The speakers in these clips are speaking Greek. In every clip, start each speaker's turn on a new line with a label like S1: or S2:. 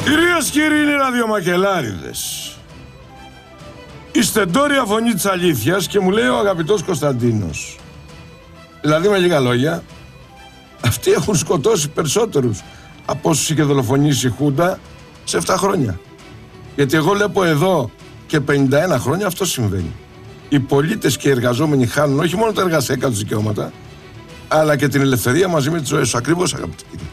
S1: Κυρίες και κύριοι ραδιομακελάριδες, η στεντόρια φωνή της αλήθειας και μου λέει ο αγαπητός Κωνσταντίνος. Δηλαδή με λίγα λόγια, αυτοί έχουν σκοτώσει περισσότερους από όσους είχε δολοφονήσει η Χούντα σε 7 χρόνια. Γιατί εγώ βλέπω εδώ και 51 χρόνια αυτό συμβαίνει. Οι πολίτες και οι εργαζόμενοι χάνουν όχι μόνο τα εργασιακά τους δικαιώματα, αλλά και την ελευθερία μαζί με τις ζωές τους. Ακριβώς, αγαπητοί κύριοι.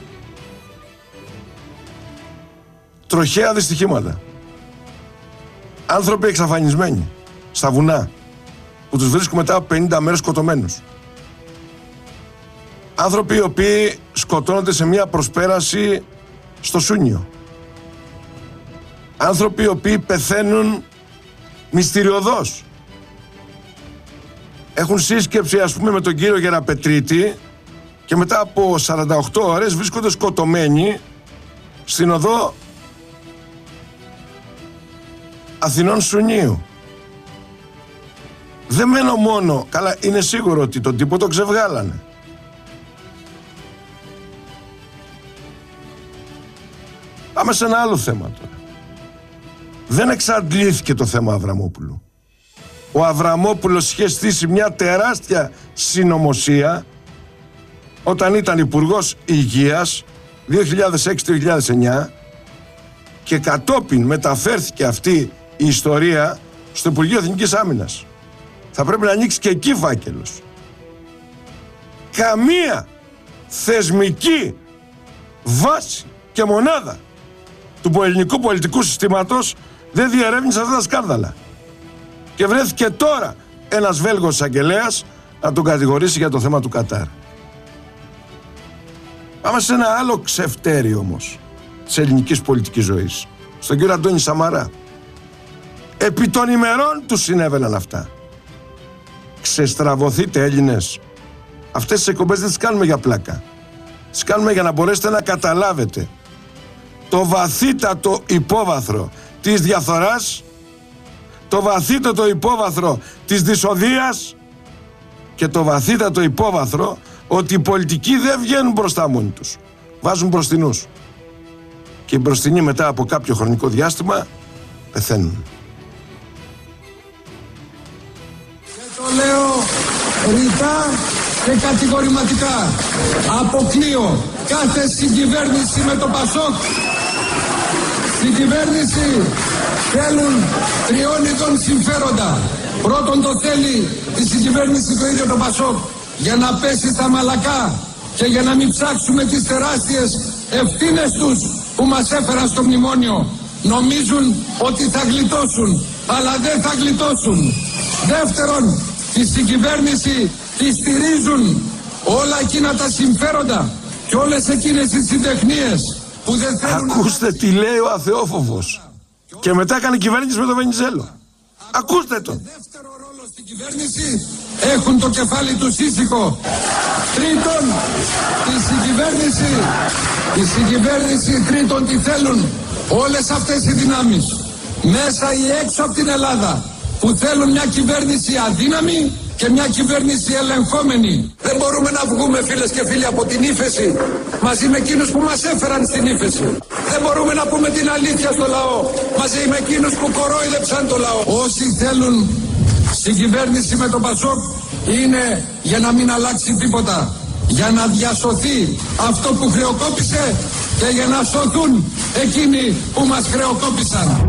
S1: Τροχαία δυστυχήματα. Άνθρωποι εξαφανισμένοι στα βουνά που τους βρίσκουν μετά από 50 μέρες σκοτωμένους. Άνθρωποι οι οποίοι σκοτώνονται σε μια προσπέραση στο Σούνιο. Άνθρωποι οι οποίοι πεθαίνουν μυστηριωδώς. Έχουν σύσκεψη, ας πούμε, με τον κύριο Γεραπετρίτη και μετά από 48 ώρες βρίσκονται σκοτωμένοι στην οδό Αθηνών Σουνίου. Δεν μένω μόνο, καλά, είναι σίγουρο ότι τον τύπο το ξεβγάλανε. Πάμε σε ένα άλλο θέμα τώρα. Δεν εξαντλήθηκε το θέμα Αβραμόπουλου. Ο Αβραμόπουλος είχε στήσει μια τεράστια συνωμοσία όταν ήταν Υπουργός Υγείας 2006-2009 και κατόπιν μεταφέρθηκε αυτή η ιστορία στο Υπουργείο Εθνικής Άμυνας. Θα πρέπει να ανοίξει και εκεί φάκελος. Καμία θεσμική βάση και μονάδα του ελληνικού πολιτικού συστήματος δεν διερεύνησε αυτά τα σκάνδαλα. Και βρέθηκε τώρα ένας Βέλγος εισαγγελέας να τον κατηγορήσει για το θέμα του Κατάρ. Πάμε σε ένα άλλο ξεφτέρι όμως της ελληνικής πολιτικής ζωής, στον κύριο Αντώνη Σαμαρά. Επί των ημερών του συνέβαιναν αυτά. Ξεστραβωθείτε, Έλληνες. Αυτές τις εκπομπές δεν τις κάνουμε για πλάκα. Τις κάνουμε για να μπορέσετε να καταλάβετε το βαθύτατο υπόβαθρο της διαφθοράς, το βαθύτατο υπόβαθρο της δυσοδείας και το βαθύτατο υπόβαθρο ότι οι πολιτικοί δεν βγαίνουν μπροστά μόνοι τους. Βάζουν μπροστινούς. Και οι μπροστινοί μετά από κάποιο χρονικό διάστημα πεθαίνουν.
S2: Και το λέω ρητά και κατηγορηματικά. Αποκλείω κάθε συγκυβέρνηση με το Πασόκ. Στην κυβέρνηση θέλουν τριών ειδών συμφέροντα. Πρώτον το θέλει η συγκυβέρνηση το ίδιο το Πασόκ για να πέσει στα μαλακά και για να μην ψάξουμε τις τεράστιες ευθύνες τους που μας έφεραν στο μνημόνιο. Νομίζουν ότι θα γλιτώσουν, αλλά δεν θα γλιτώσουν. Δεύτερον, τη συγκυβέρνηση τη στηρίζουν όλα εκείνα τα συμφέροντα και όλες εκείνες τις συντεχνίες που δεν θέλουν.
S1: Ακούστε τι λέει ο αθεόφοβος. Και μετά έκανε κυβέρνηση με τον Βενιζέλο. Ακούστε τον.
S2: Δεύτερο ρόλο στην κυβέρνηση έχουν το κεφάλι του ήσυχο. Τρίτον, η συγκυβέρνηση τρίτον τι θέλουν όλες αυτές οι δυνάμεις μέσα ή έξω από την Ελλάδα που θέλουν μια κυβέρνηση αδύναμη και μια κυβέρνηση ελεγχόμενη. Δεν μπορούμε να βγούμε, φίλες και φίλοι, από την ύφεση μαζί με εκείνους που μας έφεραν στην ύφεση. Δεν μπορούμε να πούμε την αλήθεια στο λαό μαζί με εκείνους που κορόιδεψαν το λαό. Όσοι θέλουν συγκυβέρνηση με τον Πασόκ είναι για να μην αλλάξει τίποτα. Για να διασωθεί αυτό που χρεοκόπησε και για να σωθούν εκείνοι που μας χρεοκόπησαν.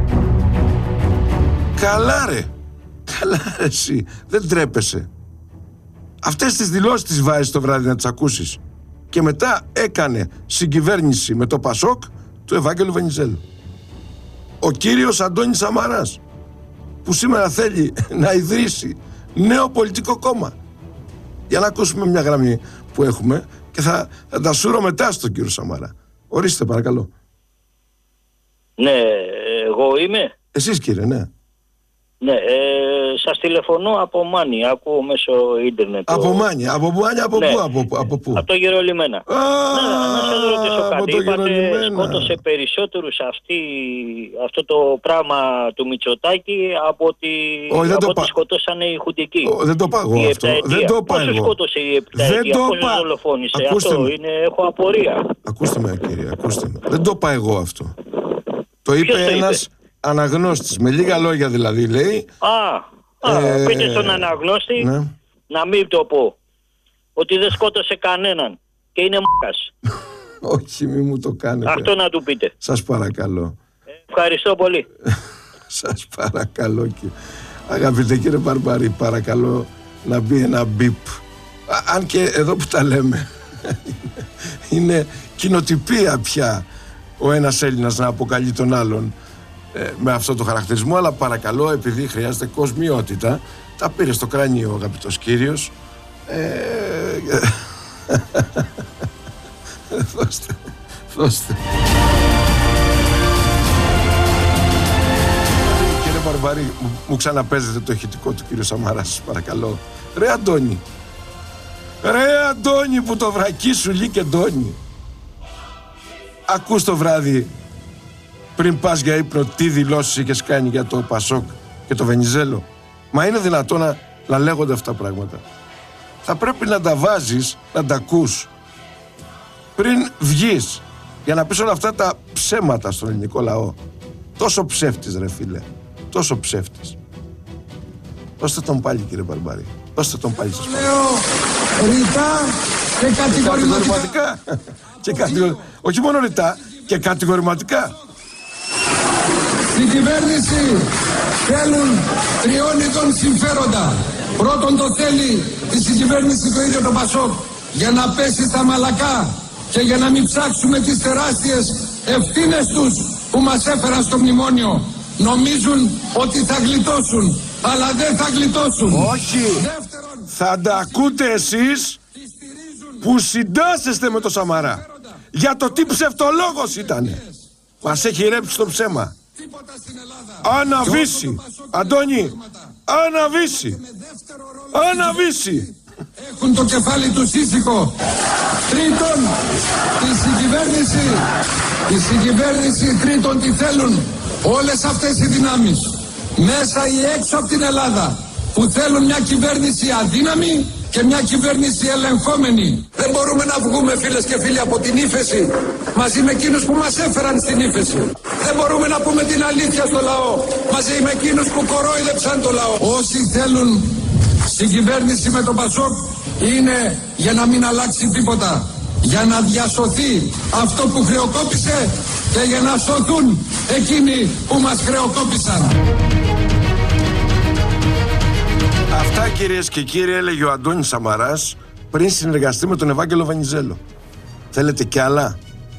S1: Καλά ρε εσύ, δεν τρέπεσαι. Αυτές τις δηλώσεις τις βάζεις το βράδυ να τις ακούσεις. Και μετά έκανε συγκυβέρνηση με το Πασόκ του Ευάγγελου Βενιζέλου. Ο κύριος Αντώνης Σαμαράς, που σήμερα θέλει να ιδρύσει νέο πολιτικό κόμμα. Για να ακούσουμε μια γραμμή που έχουμε και θα τα σούρω μετά στον κύριο Σαμαρά. Ορίστε παρακαλώ.
S3: Ναι, εγώ είμαι.
S1: Εσείς κύριε, ναι.
S3: Ναι, σας τηλεφωνώ από Μάνη, ακούω μέσω ίντερνετ.
S1: Από Μάνη, από
S3: Ναι.
S1: πού, από πού?
S3: Από το Γερολιμένα. Να σας ρωτήσω κάτι.
S1: το
S3: Είπατε
S1: Γερολιμένα.
S3: σκότωσε περισσότερους αυτό το πράγμα του Μητσοτάκη από ότι σκοτώσανε οι Χουντικοί.
S1: Δεν το πάω εγώ αυτό. Δεν το πάω εγώ.
S3: Πόσο σκότωσε η επταετία, πόσο δολοφόνησε? Αυτό είναι, έχω απορία.
S1: Ακούστε με κύριε, ακούστε με. Δεν το πάω εγώ αυτό. Το είπε ένας αναγνώστης. Με λίγα λόγια δηλαδή λέει.
S3: Πείτε στον αναγνώστη,
S1: ναι,
S3: να μην το πω, ότι δεν σκότωσε κανέναν και είναι μ***ας.
S1: Όχι, μη μου το κάνετε.
S3: Αυτό να του πείτε.
S1: Σας παρακαλώ.
S3: Ευχαριστώ πολύ.
S1: Σας παρακαλώ αγαπητέ κύριε Μπαρμπαρή, παρακαλώ να μπει ένα μπιπ. Αν και εδώ που τα λέμε είναι κοινοτυπία πια ο ένας Έλληνας να αποκαλεί τον άλλον με αυτό το χαρακτηρισμό, αλλά παρακαλώ, επειδή χρειάζεται κοσμιότητα, τα πήρε στο κράνιο ο αγαπητός κύριος. Δώστε. Κύριε Μπαρμπαρή, μου ξαναπέζετε το ηχητικό του κύριου Σαμαρά, σας παρακαλώ. Ρε Αντώνη που το βρακί σου λύκε Αντώνη. Ακούς το βράδυ πριν πας για ύπνο τι δηλώσεις είχες κάνει για το Πασόκ και το Βενιζέλο? Μα είναι δυνατόν να λέγονται αυτά τα πράγματα? Θα πρέπει να τα βάζεις, να τα ακούς πριν βγεις, για να πεις όλα αυτά τα ψέματα στον ελληνικό λαό. Τόσο ψεύτης ρε φίλε, τόσο ψεύτης. Δώστε τον πάλι κύριε Μπαρμπαρή, δώστε τον πάλι σας.
S2: Λέω ρητά και κατηγορηματικά.
S1: Όχι μόνο ρητά, και κατηγορηματικά.
S2: Στην κυβέρνηση θέλουν τριών ειδών συμφέροντα. Πρώτον το θέλει η συγκυβέρνηση το ίδιο το Πασόκ για να πέσει στα μαλακά και για να μην ψάξουμε τις τεράστιες ευθύνες τους που μας έφεραν στο μνημόνιο. Νομίζουν ότι θα γλιτώσουν, αλλά δεν θα γλιτώσουν.
S1: Όχι.
S2: Δεύτερον,
S1: θα τα ακούτε εσείς που συντάσσεστε με το Σαμαρά για το τι ψευτολόγος ήτανε. Μας έχει ρέψει το ψέμα. Αναβήσει, Αντώνη, αναβήσει, αναβήσει.
S2: Έχουν το κεφάλι του ήσυχο. Τρίτον, η συγκυβέρνηση τρίτον τι θέλουν όλες αυτές οι δυνάμεις μέσα ή έξω από την Ελλάδα που θέλουν μια κυβέρνηση αδύναμη και μια κυβέρνηση ελεγχόμενη. Δεν μπορούμε να βγούμε φίλες και φίλοι από την ύφεση μαζί με εκείνους που μας έφεραν στην ύφεση. Δεν μπορούμε να πούμε την αλήθεια στο λαό μαζί με εκείνους που κορόιδεψαν το λαό. Όσοι θέλουν συγκυβέρνηση με τον Πασόκ είναι για να μην αλλάξει τίποτα, για να διασωθεί αυτό που χρεοκόπησε και για να σωθούν εκείνοι που μας χρεοκόπησαν.
S1: Αυτά κυρίες και κύριοι έλεγε ο Αντώνης Σαμαράς πριν συνεργαστεί με τον Ευάγγελο Βενιζέλο. Θέλετε κι άλλα?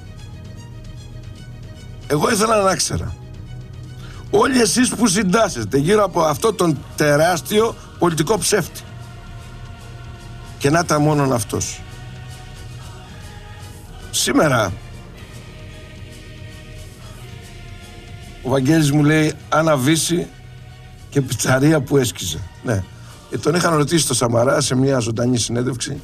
S1: Εγώ ήθελα να ξέρα όλοι εσείς που συντάσσετε γύρω από αυτό τον τεράστιο πολιτικό ψεύτη, και να ήταν μόνον αυτός. Σήμερα ο Βαγγέλης μου λέει αναβήσει και πιτσαρία που έσκιζε. Ναι. Τον είχαν ρωτήσει το Σαμαρά σε μια ζωντανή συνέντευξη.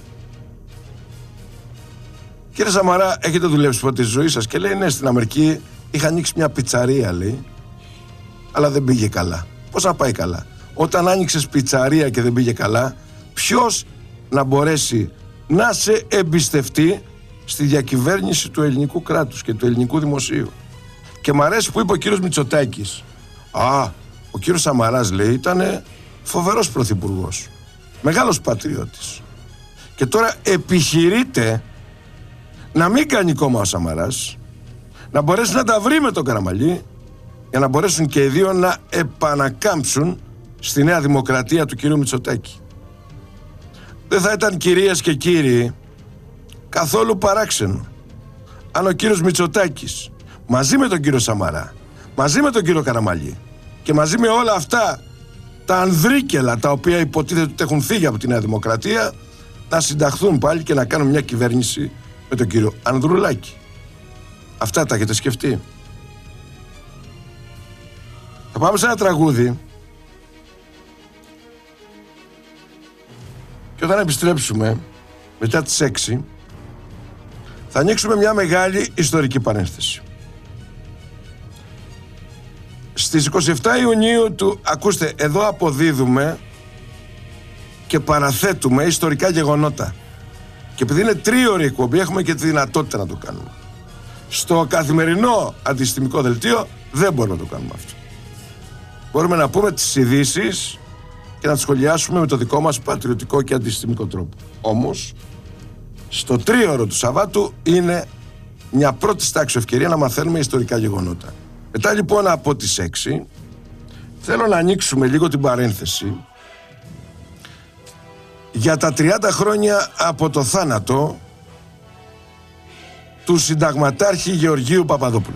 S1: Κύριε Σαμαρά, έχετε δουλέψει ποτέ στη ζωή σας? Και λέει ναι, στην Αμερική είχα ανοίξει μια πιτσαρία, λέει, αλλά δεν πήγε καλά. Πώς να πάει καλά? Όταν άνοιξες πιτσαρία και δεν πήγε καλά, ποιος να μπορέσει να σε εμπιστευτεί στη διακυβέρνηση του ελληνικού κράτους και του ελληνικού δημοσίου? Και μ' αρέσει που είπε ο κύριος Μητσοτάκης. Ο κύριος Σαμαράς, λέει, ήταν φοβερός πρωθυπουργός, μεγάλος πατριώτης. Και τώρα επιχειρείται να μην κάνει κόμμα ο Σαμαράς, να μπορέσει να τα βρει με τον Καραμανλή, για να μπορέσουν και οι δύο να επανακάμψουν στη Νέα Δημοκρατία του κυρίου Μητσοτάκη. Δεν θα ήταν, κυρίες και κύριοι, καθόλου παράξενο αν ο κύριος Μητσοτάκης μαζί με τον κύριο Σαμαρά, μαζί με τον κύριο Καραμανλή και μαζί με όλα αυτά τα ανδρίκελα τα οποία υποτίθεται ότι έχουν φύγει από τη Νέα Δημοκρατία, να συνταχθούν πάλι και να κάνουν μια κυβέρνηση με τον κύριο Ανδρουλάκη. Αυτά τα έχετε σκεφτεί? Θα πάμε σε ένα τραγούδι Και όταν επιστρέψουμε μετά τις 6 θα ανοίξουμε μια μεγάλη ιστορική παρένθεση. Στις 27 Ιουνίου ακούστε, εδώ αποδίδουμε και παραθέτουμε ιστορικά γεγονότα. Και επειδή είναι 3ωρη εκπομπή, έχουμε και τη δυνατότητα να το κάνουμε. Στο καθημερινό αντισυστημικό δελτίο δεν μπορούμε να το κάνουμε αυτό. Μπορούμε να πούμε τις ειδήσεις και να τις σχολιάσουμε με το δικό μας πατριωτικό και αντισυστημικό τρόπο. Όμως, στο 3ωρο του Σαββάτου είναι μια πρώτη τάξη ευκαιρία να μαθαίνουμε ιστορικά γεγονότα. Μετά λοιπόν από τις 6 θέλω να ανοίξουμε λίγο την παρένθεση για τα 30 χρόνια από το θάνατο του συνταγματάρχη Γεωργίου Παπαδόπουλου.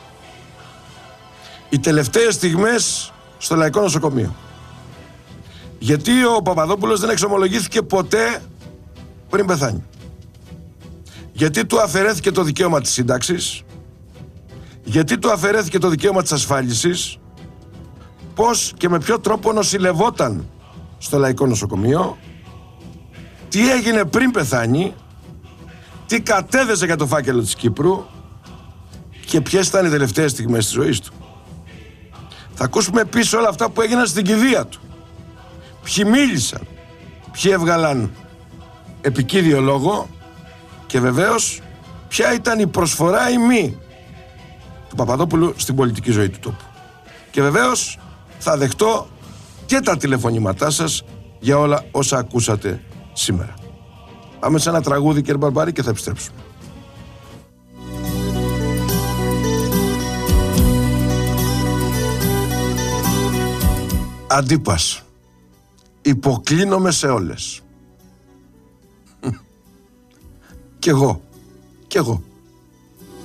S1: Οι τελευταίες στιγμές στο Λαϊκό Νοσοκομείο. Γιατί ο Παπαδόπουλος δεν εξομολογήθηκε ποτέ πριν πεθάνει. Γιατί του αφαιρέθηκε το δικαίωμα της σύνταξης. Γιατί του αφαιρέθηκε το δικαίωμα της ασφάλισης. Πώς και με ποιο τρόπο νοσηλευόταν στο Λαϊκό Νοσοκομείο. Τι έγινε πριν πεθάνει. Τι κατέδεσε για το φάκελο της Κύπρου. Και ποιες ήταν οι τελευταίες στιγμές της ζωής του. Θα ακούσουμε επίσης όλα αυτά που έγιναν στην κηδεία του. Ποιοι μίλησαν, ποιοι έβγαλαν επικίδιο λόγο και βεβαίως ποια ήταν η προσφορά ή μη του Παπαδόπουλου στην πολιτική ζωή του τόπου. Και βεβαίως θα δεχτώ και τα τηλεφωνήματά σας για όλα όσα ακούσατε σήμερα. Πάμε σε ένα τραγούδι, κύριε Μπαρμπάρη, και θα επιστρέψουμε. Αντίπας. Υποκλίνομαι σε όλες. Κι εγώ.